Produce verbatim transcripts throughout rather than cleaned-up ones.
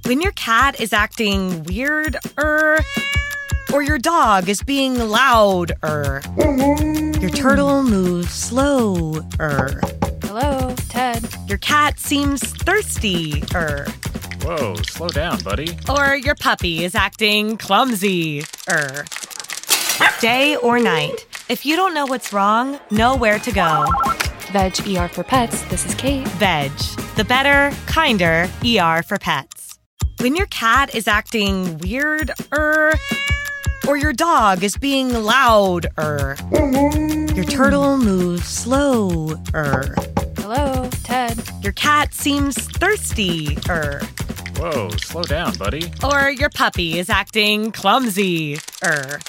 When your cat is acting weird, er, or your dog is being loud, er, your turtle moves slow, er. Hello, Ted. Your cat seems thirsty, er. Whoa, slow down, buddy. Or your puppy is acting clumsy, er. Day or night, if you don't know what's wrong, know where to go. Veg E R for Pets, this is Kate. Veg, the better, kinder E R for pets. When your cat is acting weird, er, or your dog is being loud, er, your turtle moves slow, er. Hello, Ted. Your cat seems thirsty, er. Whoa, slow down, buddy. Or your puppy is acting clumsy, er.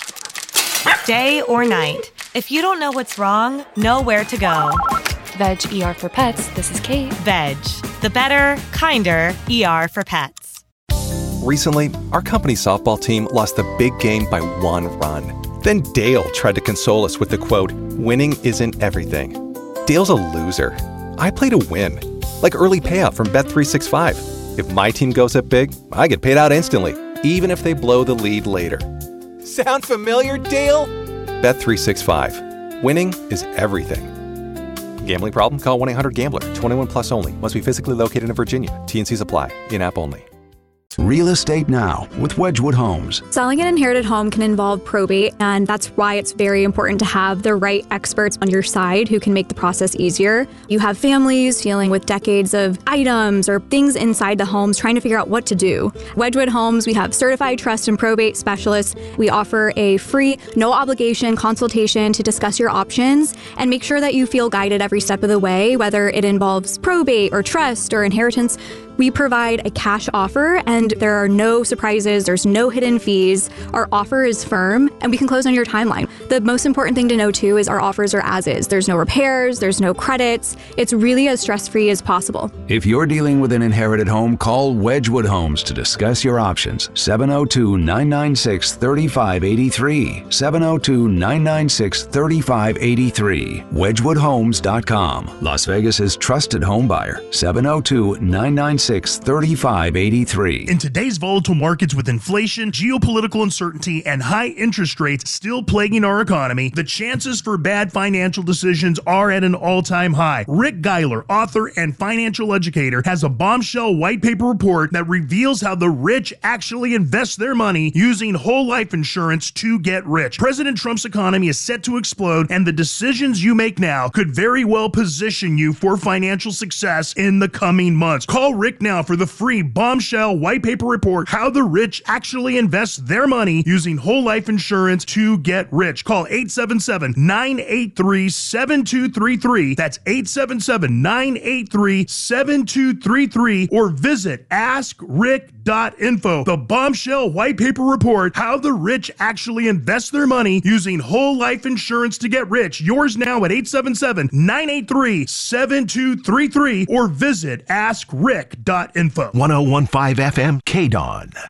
Day or night, if you don't know what's wrong, know where to go. Veg E R for Pets, this is Kate. Veg, the better, kinder E R for pets. Recently, our company softball team lost the big game by one run. Then Dale tried to console us with the quote, "Winning isn't everything." Dale's a loser. I play to win. Like early payout from Bet three sixty-five. If my team goes up big, I get paid out instantly, even if they blow the lead later. Sound familiar, Dale? Bet three sixty-five. Winning is everything. Gambling problem? Call one eight hundred gambler. twenty-one plus only. Must be physically located in Virginia. T and C's apply. In-app only. Real Estate Now with Wedgwood Homes. Selling an inherited home can involve probate, and that's why it's very important to have the right experts on your side who can make the process easier. You have families dealing with decades of items or things inside the homes trying to figure out what to do. Wedgwood Homes, we have certified trust and probate specialists. We offer a free, no obligation consultation to discuss your options and make sure that you feel guided every step of the way, whether it involves probate or trust or inheritance. We provide a cash offer, and there are no surprises, there's no hidden fees. Our offer is firm, and we can close on your timeline. The most important thing to know, too, is our offers are as is. There's no repairs, there's no credits. It's really as stress-free as possible. If you're dealing with an inherited home, call Wedgwood Homes to discuss your options. seven oh two, nine nine six, three five eight three. seven oh two, nine nine six, three five eight three. wedgwood homes dot com. Las Vegas's trusted home buyer. seven oh two, nine nine six, three five eight three. In today's volatile markets with inflation, geopolitical uncertainty, and high interest rates still plaguing our economy, the chances for bad financial decisions are at an all-time high. Rick Geiler, author and financial educator, has a bombshell white paper report that reveals how the rich actually invest their money using whole life insurance to get rich. President Trump's economy is set to explode, and the decisions you make now could very well position you for financial success in the coming months. Call Rick now for the free bombshell white paper report, How the Rich Actually Invest Their Money Using Whole Life Insurance to Get Rich. Call eight seven seven, nine eight three, seven two three three. That's eight seven seven, nine eight three, seven two three three, or visit ask rick dot info. The bombshell white paper report, How the Rich Actually Invest Their Money Using Whole Life Insurance to Get Rich. Yours now at eight seven seven, nine eight three, seven two three three, or visit ask rick dot info. one oh one point five F M K D O N.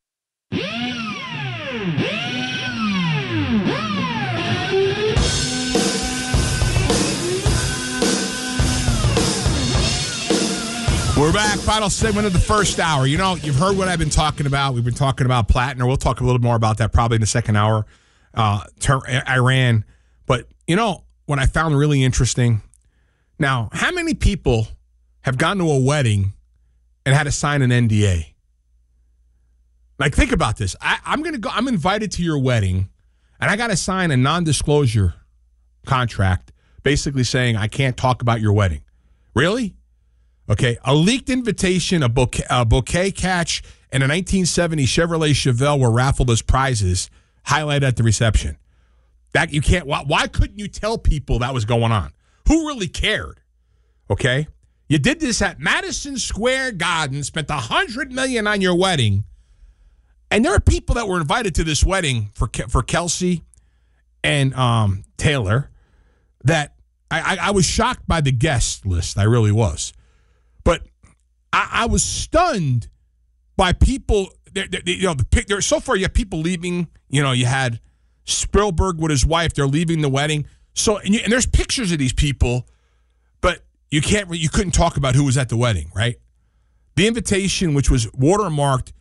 We're back. Final segment of the first hour. You know, you've heard what I've been talking about. We've been talking about Plattner. We'll talk a little more about that probably in the second hour. Uh, ter- Iran. But, you know, what I found really interesting. Now, how many people have gone to a wedding and had to sign an N D A? Like, think about this. I, I'm gonna go. I'm invited to your wedding, and I got to sign a non-disclosure contract, basically saying I can't talk about your wedding. Really? Okay. A leaked invitation, a bouquet, a bouquet catch, and a nineteen seventy Chevrolet Chevelle were raffled as prizes, highlighted at the reception. That you can't. Why, why couldn't you tell people that was going on? Who really cared? Okay. You did this at Madison Square Garden, spent one hundred million dollars on your wedding, and there are people that were invited to this wedding for for Kelsey and um, Taylor that I, I, I was shocked by the guest list. I really was. But I, I was stunned by people. They're, they're, you know, the, there, so far you have people leaving. You know, you had Spielberg with his wife. They're leaving the wedding. So and, you, and there's pictures of these people, but you can't. You couldn't talk about who was at the wedding, right? The invitation, which was watermarked